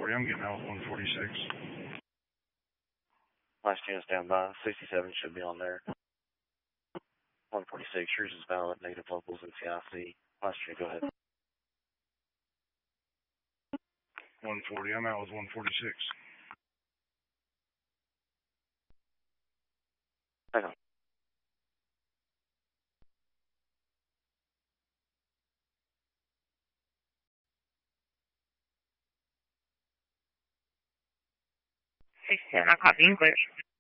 140. I'm getting out with 146. Last unit stand by. 67 should be on there. 146. Yours is valid. Negative locals and CIC. Last unit, go ahead. 140. I'm out with 146. Hang on. I copy English.